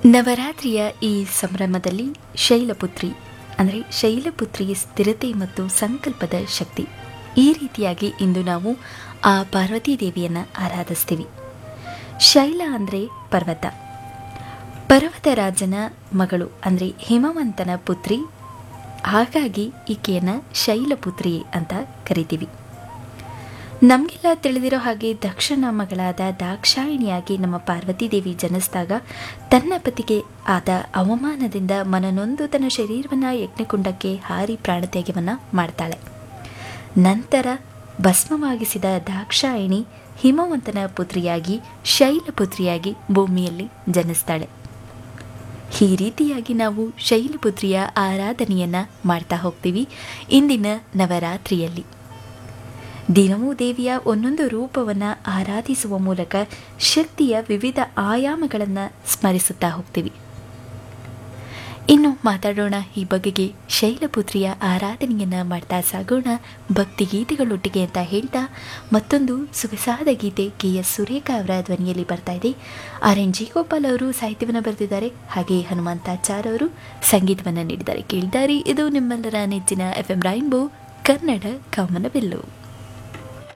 ನವರಾತ್ರಿಯ ಈ ಸಂಭ್ರಮದಲ್ಲಿ ಶೈಲಪುತ್ರಿ ಅಂದರೆ ಶೈಲಪುತ್ರಿಯ ಸ್ಥಿರತೆ ಮತ್ತು ಸಂಕಲ್ಪದ ಶಕ್ತಿ ಈ ರೀತಿಯಾಗಿ ಇಂದು ನಾವು ಆ ಪಾರ್ವತೀ ದೇವಿಯನ್ನು ಆರಾಧಿಸ್ತೀವಿ. ಶೈಲ ಅಂದರೆ ಪರ್ವತ, ಪರ್ವತರಾಜನ ಮಗಳು ಅಂದರೆ ಹಿಮವಂತನ ಪುತ್ರಿ. ಹಾಗಾಗಿ ಈಕೆಯನ್ನು ಶೈಲಪುತ್ರಿ ಅಂತ ಕರಿತೀವಿ. ನಮಗೆಲ್ಲ ತಿಳಿದಿರೋ ಹಾಗೆ ದಕ್ಷನ ಮಗಳಾದ ದಾಕ್ಷಾಯಿಣಿಯಾಗಿ ನಮ್ಮ ಪಾರ್ವತೀ ದೇವಿ ಜನಿಸಿದಾಗ ತನ್ನ ಪತಿಗೆ ಆದ ಅವಮಾನದಿಂದ ಮನನೊಂದು ತನ್ನ ಶರೀರವನ್ನು ಯಜ್ಞಕುಂಡಕ್ಕೆ ಹಾರಿ ಪ್ರಾಣತ್ಯಾಗವನ್ನು ಮಾಡ್ತಾಳೆ. ನಂತರ ಭಸ್ಮವಾಗಿಸಿದ ದಾಕ್ಷಾಯಿಣಿ ಹಿಮವಂತನ ಪುತ್ರಿಯಾಗಿ ಶೈಲಪುತ್ರಿಯಾಗಿ ಭೂಮಿಯಲ್ಲಿ ಜನಿಸ್ತಾಳೆ. ಈ ರೀತಿಯಾಗಿ ನಾವು ಶೈಲಪುತ್ರಿಯ ಆರಾಧನೆಯನ್ನು ಮಾಡ್ತಾ ಹೋಗ್ತೀವಿ ಇಂದಿನ ನವರಾತ್ರಿಯಲ್ಲಿ. ದಿನವೂ ದೇವಿಯ ಒಂದೊಂದು ರೂಪವನ್ನು ಆರಾಧಿಸುವ ಮೂಲಕ ಶಕ್ತಿಯ ವಿವಿಧ ಆಯಾಮಗಳನ್ನು ಸ್ಮರಿಸುತ್ತಾ ಹೋಗ್ತೀವಿ. ಇನ್ನು ಮಾತಾಡೋಣ ಈ ಬಗೆಗೆ ಶೈಲಪುತ್ರಿಯ ಆರಾಧನೆಯನ್ನು ಮಾಡ್ತಾ ಸಾಗೋಣ ಭಕ್ತಿಗೀತೆಗಳೊಟ್ಟಿಗೆ ಅಂತ ಹೇಳ್ತಾ ಮತ್ತೊಂದು ಸೊಗಸಾದ ಗೀತೆ KS ಸುರೇಖಾ ಅವರ ಧ್ವನಿಯಲ್ಲಿ ಬರ್ತಾ ಇದೆ. RNG ಗೋಪಾಲ್ ಅವರು ಸಾಹಿತ್ಯವನ್ನು ಬರೆದಿದ್ದಾರೆ, ಹಾಗೆ ಹನುಮಂತಾಚಾರ್ ಅವರು ಸಂಗೀತವನ್ನು ನೀಡಿದ್ದಾರೆ. ಕೇಳಿದ್ದಾರೆ. ಇದು ನಿಮ್ಮೆಲ್ಲರ ನೆಚ್ಚಿನ FM ರೈನ್ಬೋ ಕನ್ನಡ ಕಾಮನಬಿಲ್ಲು.